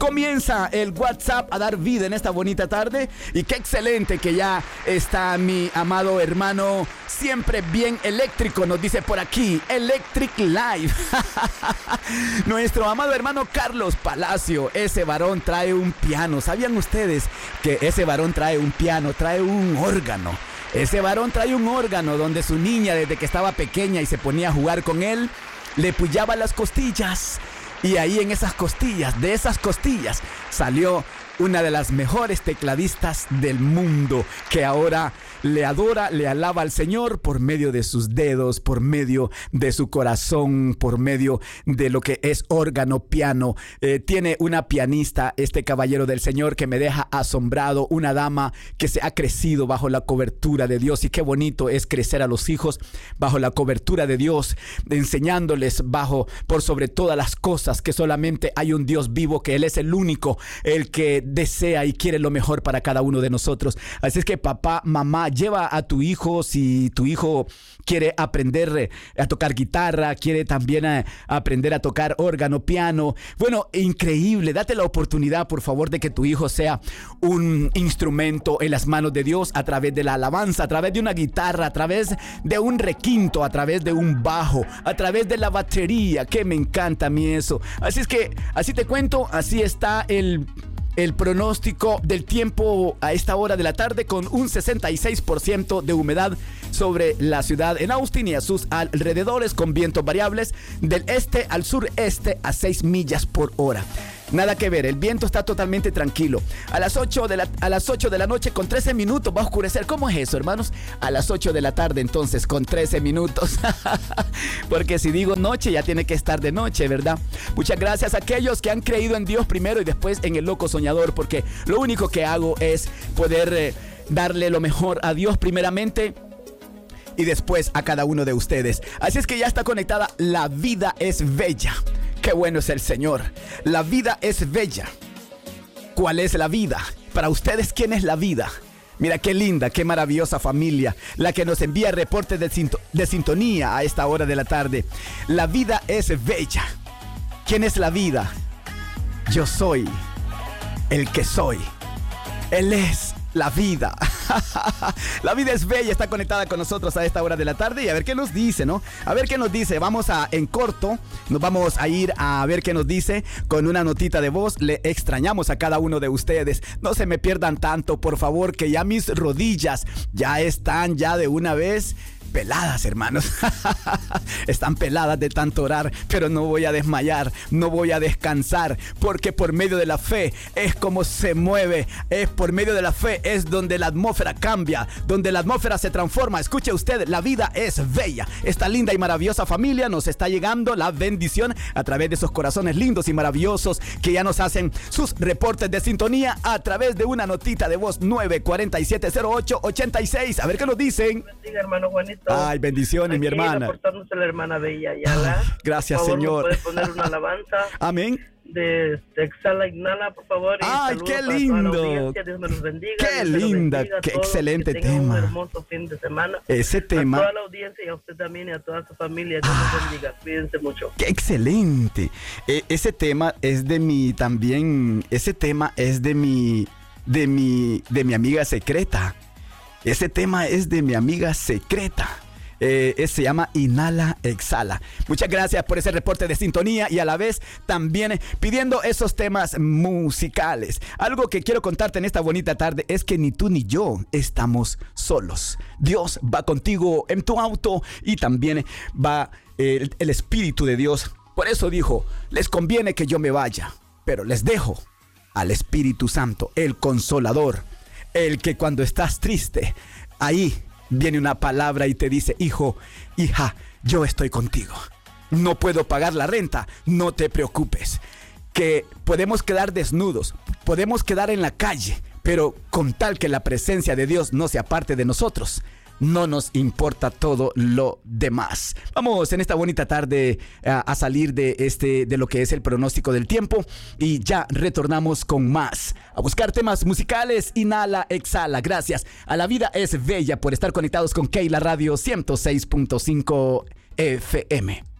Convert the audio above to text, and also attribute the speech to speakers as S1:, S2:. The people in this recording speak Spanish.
S1: Comienza el WhatsApp a dar vida en esta bonita tarde. Y qué excelente que ya está mi amado hermano, siempre bien eléctrico, nos dice por aquí, Electric Live. Nuestro amado hermano Carlos Palacio, ese varón trae un piano. ¿Sabían ustedes que ese varón trae un piano, trae un órgano? Ese varón trae un órgano donde su niña, desde que estaba pequeña y se ponía a jugar con él, le puyaba las costillas. Y ahí en esas costillas, de esas costillas, salió una de las mejores tecladistas del mundo, que ahora le adora, le alaba al Señor por medio de sus dedos, por medio de su corazón, por medio de lo que es órgano, piano. Tiene una pianista, este caballero del Señor, que me deja asombrado, una dama que se ha crecido bajo la cobertura de Dios. Y qué bonito es crecer a los hijos bajo la cobertura de Dios, enseñándoles por sobre todas las cosas, que solamente hay un Dios vivo, que Él es el único, el que desea y quiere lo mejor para cada uno de nosotros. Así es que papá, mamá, lleva a tu hijo. Si tu hijo quiere aprender a tocar guitarra, quiere también aprender a tocar órgano, piano, bueno, increíble, date la oportunidad, por favor, de que tu hijo sea un instrumento en las manos de Dios, a través de la alabanza, a través de una guitarra, a través de un requinto, a través de un bajo, a través de la batería, que me encanta a mí eso. Así es que, así te cuento, así está el pronóstico del tiempo a esta hora de la tarde, con un 66% de humedad sobre la ciudad en Austin y a sus alrededores, con vientos variables del este al sureste a 6 millas por hora. Nada que ver, el viento está totalmente tranquilo. A las 8 de la noche con 13 minutos va a oscurecer. ¿Cómo es eso, hermanos? A las 8 de la tarde, entonces, con 13 minutos. Porque si digo noche, ya tiene que estar de noche, ¿verdad? Muchas gracias a aquellos que han creído en Dios primero y después en el loco soñador, porque lo único que hago es poder darle lo mejor a Dios primeramente y después a cada uno de ustedes. Así es que ya está conectada. La vida es bella. Qué bueno es el Señor. La vida es bella. ¿Cuál es la vida? Para ustedes, ¿quién es la vida? Mira qué linda, qué maravillosa familia, la que nos envía reportes de sintonía a esta hora de la tarde. La vida es bella. ¿Quién es la vida? Yo soy el que soy. Él es la vida. La vida es bella, está conectada con nosotros a esta hora de la tarde. Y a ver qué nos dice, ¿no? A ver qué nos dice. En corto, nos vamos a ir a ver qué nos dice con una notita de voz. Le extrañamos a cada uno de ustedes. No se me pierdan tanto, por favor, que ya mis rodillas ya están de una vez peladas, hermanos. Están peladas de tanto orar, pero no voy a desmayar, no voy a descansar, porque por medio de la fe es como se mueve, es por medio de la fe es donde la atmósfera cambia, donde la atmósfera se transforma. Escuche usted, la vida es bella. Esta linda y maravillosa familia nos está llegando la bendición a través de esos corazones lindos y maravillosos que ya nos hacen sus reportes de sintonía a través de una notita de voz 9470886. A ver qué nos dicen.
S2: Bendiga, hermano Juanito.
S1: Ay, bendiciones,
S2: aquí
S1: mi hermana.
S2: Reportándose la hermana Bella Ayala.
S1: Gracias,
S2: por favor,
S1: Señor.
S2: ¿me puede poner una alabanza?
S1: Amén.
S2: De Exhala Ignala, por favor.
S1: Ay, qué lindo.
S2: Dios me los bendiga.
S1: Qué linda, qué excelente tema.
S2: Un hermoso fin de semana.
S1: Ese tema.
S2: A toda la audiencia y a usted también y a toda su familia. Dios los bendiga. Cuídense mucho.
S1: Qué excelente. Ese tema es de mi también. Ese tema es de mi amiga secreta. Ese tema es de mi amiga secreta. Se llama Inhala, Exhala. Muchas gracias por ese reporte de sintonía y a la vez también pidiendo esos temas musicales. Algo que quiero contarte en esta bonita tarde es que ni tú ni yo estamos solos. Dios va contigo en tu auto y también va el Espíritu de Dios. Por eso dijo, les conviene que yo me vaya, pero les dejo al Espíritu Santo, el Consolador, el que cuando estás triste, ahí viene una palabra y te dice, hijo, hija, yo estoy contigo. No puedo pagar la renta, no te preocupes. Que podemos quedar desnudos, podemos quedar en la calle, pero con tal que la presencia de Dios no se aparte de nosotros, no nos importa todo lo demás. Vamos en esta bonita tarde a salir de lo que es el pronóstico del tiempo y ya retornamos con más. A buscar temas musicales, Inhala, Exhala. Gracias a La Vida es Bella por estar conectados con Keila Radio 106.5 FM.